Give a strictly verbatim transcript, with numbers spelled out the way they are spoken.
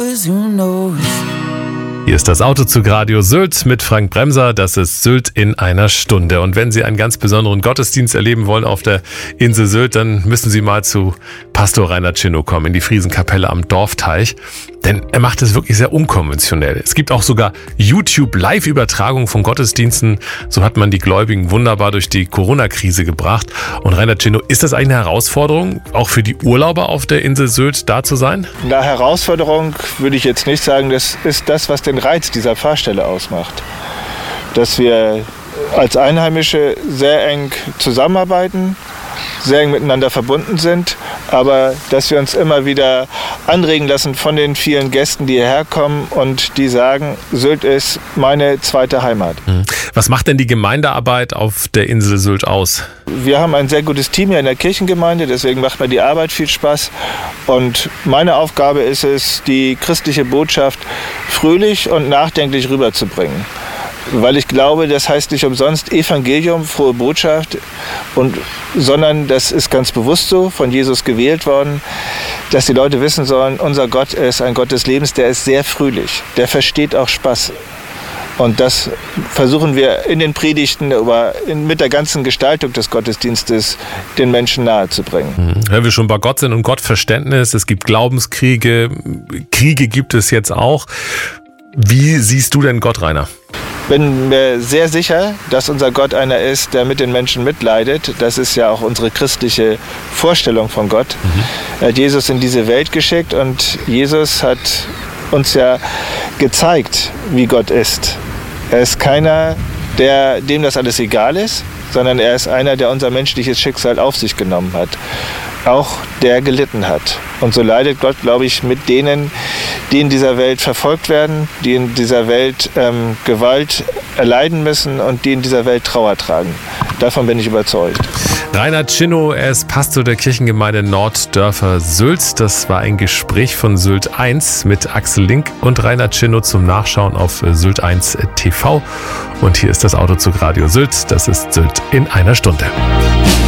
knows, who knows? Hier ist das Autozug Radio Sylt mit Frank Bremser. Das ist Sylt in einer Stunde. Und wenn Sie einen ganz besonderen Gottesdienst erleben wollen auf der Insel Sylt, dann müssen Sie mal zu Pastor Rainer Tschinnow kommen, in die Friesenkapelle am Dorfteich. Denn er macht es wirklich sehr unkonventionell. Es gibt auch sogar YouTube-Live-Übertragungen von Gottesdiensten. So hat man die Gläubigen wunderbar durch die Corona-Krise gebracht. Und Rainer Tschinnow, ist das eine Herausforderung, auch für die Urlauber auf der Insel Sylt da zu sein? Na, Herausforderung würde ich jetzt nicht sagen. Das ist das, was den Reiz dieser Pfarrstelle ausmacht. Dass wir als Einheimische sehr eng zusammenarbeiten, sehr eng miteinander verbunden sind, aber dass wir uns immer wieder anregen lassen von den vielen Gästen, die hierher kommen und die sagen, Sylt ist meine zweite Heimat. Was macht denn die Gemeindearbeit auf der Insel Sylt aus? Wir haben ein sehr gutes Team hier in der Kirchengemeinde, deswegen macht mir die Arbeit viel Spaß. Und meine Aufgabe ist es, die christliche Botschaft fröhlich und nachdenklich rüberzubringen. Weil ich glaube, das heißt nicht umsonst Evangelium, frohe Botschaft, und, sondern das ist ganz bewusst so von Jesus gewählt worden, dass die Leute wissen sollen, unser Gott ist ein Gott des Lebens, der ist sehr fröhlich, der versteht auch Spaß. Und das versuchen wir in den Predigten, aber in, mit der ganzen Gestaltung des Gottesdienstes den Menschen nahezubringen. Wenn wir schon bei Gott sind und Gottverständnis, es gibt Glaubenskriege, Kriege gibt es jetzt auch. Wie siehst du denn Gott, Rainer? Ich bin mir sehr sicher, dass unser Gott einer ist, der mit den Menschen mitleidet. Das ist ja auch unsere christliche Vorstellung von Gott. Mhm. Er hat Jesus in diese Welt geschickt und Jesus hat uns ja gezeigt, wie Gott ist. Er ist keiner, der, dem das alles egal ist, sondern er ist einer, der unser menschliches Schicksal auf sich genommen hat. Auch der gelitten hat. Und so leidet Gott, glaube ich, mit denen, die in dieser Welt verfolgt werden, die in dieser Welt ähm, Gewalt erleiden müssen und die in dieser Welt Trauer tragen. Davon bin ich überzeugt. Rainer Tschinnow, er ist Pastor der Kirchengemeinde Norddörfer Sylt. Das war ein Gespräch von Sylt eins mit Axel Link und Rainer Tschinnow zum Nachschauen auf Sylt eins T V. Und hier ist das Autozug Radio Sylt. Das ist Sylt in einer Stunde.